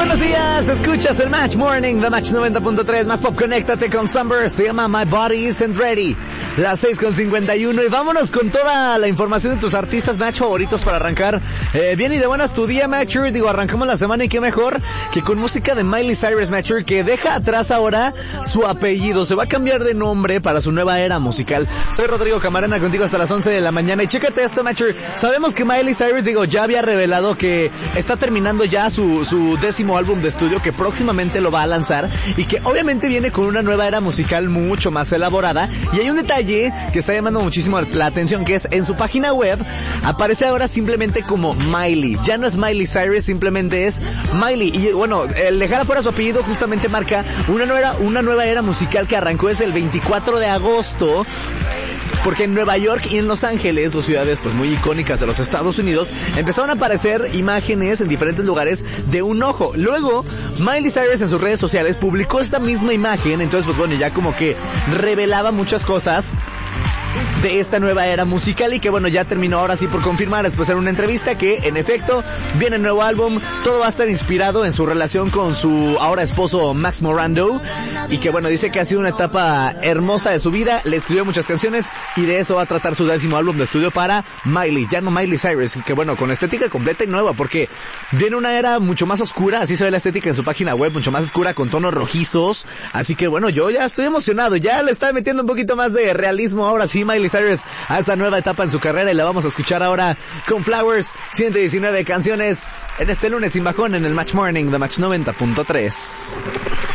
Buenos días, escuchas el Match Morning, The Match 90.3, más pop, conéctate con Sunburst, se llama My Body Isn't Ready, las 6:51 y vámonos con toda la información de tus artistas Match favoritos para arrancar bien y de buenas tu día, Matcher. Digo, arrancamos la semana y qué mejor que con música de Miley Cyrus, Matcher, que deja atrás ahora su apellido, se va a cambiar de nombre para su nueva era musical. Soy Rodrigo Camarena, contigo hasta las 11 de la mañana y chécate esto, Matcher. Sabemos que Miley Cyrus, ya había revelado que está terminando ya su 10º álbum de estudio, que próximamente lo va a lanzar y que obviamente viene con una nueva era musical mucho más elaborada. Y hay un detalle que está llamando muchísimo la atención, que es en su página web aparece ahora simplemente como Miley, ya no es Miley Cyrus, simplemente es Miley. Y bueno, el dejar afuera su apellido justamente marca una nueva era musical que arrancó desde el 24 de agosto, porque en Nueva York y en Los Ángeles, dos ciudades pues muy icónicas de los Estados Unidos, empezaron a aparecer imágenes en diferentes lugares de un ojo. Luego, Miley Cyrus en sus redes sociales publicó esta misma imagen, entonces pues bueno, ya como que revelaba muchas cosas de esta nueva era musical y que bueno, ya terminó ahora sí por confirmar después en una entrevista que en efecto viene el nuevo álbum, todo va a estar inspirado en su relación con su ahora esposo Max Morando y que bueno, dice que ha sido una etapa hermosa de su vida, le escribió muchas canciones y de eso va a tratar su 10º álbum de estudio para Miley, ya no Miley Cyrus, que bueno, con estética completa y nueva, porque viene una era mucho más oscura, así se ve la estética en su página web, mucho más oscura con tonos rojizos, así que bueno, yo ya estoy emocionado, ya le está metiendo un poquito más de realismo ahora sí Miley Cyrus a esta nueva etapa en su carrera y la vamos a escuchar ahora con Flowers, 119 canciones en este lunes sin bajón en el Match Morning de Match 90.3.